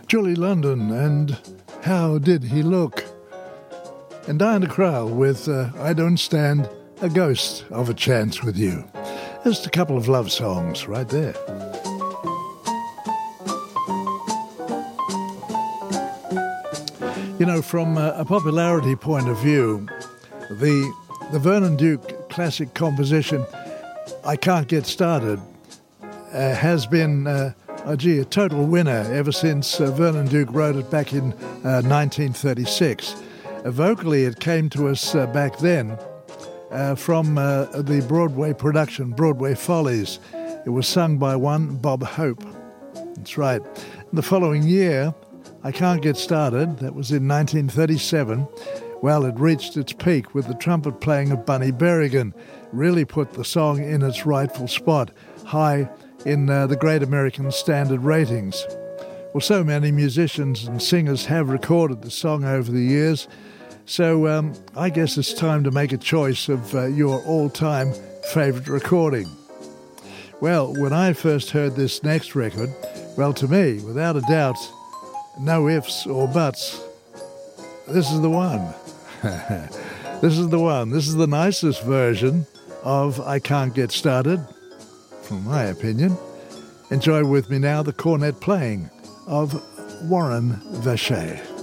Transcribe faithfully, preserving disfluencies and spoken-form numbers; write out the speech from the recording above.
Julie London and How Did He Look? And Diana Krall with uh, I Don't Stand a Ghost of a Chance with You. Just a couple of love songs right there. You know, from a, a popularity point of view, the the Vernon Duke classic composition I Can't Get Started uh, has been, uh, oh gee, a total winner ever since uh, Vernon Duke wrote it back in uh, nineteen thirty-six. Uh, vocally, it came to us uh, back then uh, from uh, the Broadway production, Broadway Follies. It was sung by one Bob Hope. That's right. The following year, I Can't Get Started, that was in nineteen thirty-seven, well, it reached its peak with the trumpet playing of Bunny Berrigan, really put the song in its rightful spot, high in uh, the Great American Standard ratings. Well, so many musicians and singers have recorded the song over the years, so um, I guess it's time to make a choice of uh, your all-time favourite recording. Well, when I first heard this next record, well, to me, without a doubt, no ifs or buts, this is the one. This is the one. This is the nicest version of I Can't Get Started, from my opinion. Enjoy with me now the cornet playing of Warren Vacher.